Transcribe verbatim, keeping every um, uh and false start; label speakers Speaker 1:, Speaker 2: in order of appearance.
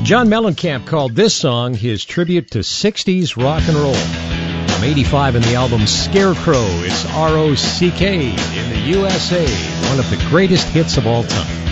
Speaker 1: John Mellencamp called this song his tribute to sixties rock and roll. From eighty-five in the album Scarecrow, it's R O C K in the U S A, one of the greatest hits of all time.